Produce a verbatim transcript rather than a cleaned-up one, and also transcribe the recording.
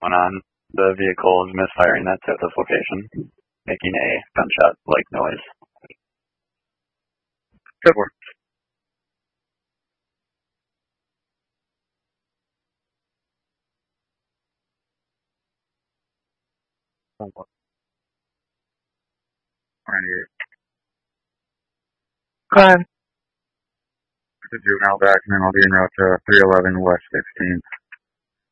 went on. The vehicle is misfiring at this location, making a gunshot-like noise. Good work. ninety-eight. Climb. The juvenile back, and then I'll be en route to three eleven West sixteenth.